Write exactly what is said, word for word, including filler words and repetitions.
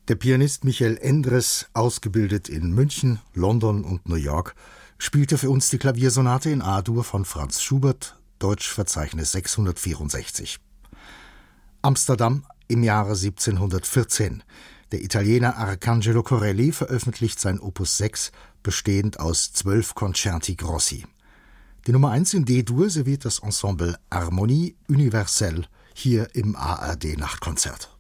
Der Pianist Michael Endres, ausgebildet in München, London und New York, spielte für uns die Klaviersonate in A-Dur von Franz Schubert, Deutschverzeichnis sechshundertvierundsechzig. Amsterdam im Jahre siebzehnhundertvierzehn. Der Italiener Arcangelo Corelli veröffentlicht sein Opus sechs, bestehend aus zwölf Concerti Grossi. Die Nummer eins in D-Dur serviert das Ensemble Harmonie Universelle hier im A R D-Nachtkonzert.